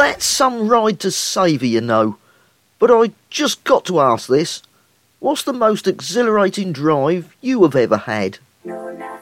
that's some ride to savour, you know. But I just got to ask this. What's the most exhilarating drive you have ever had?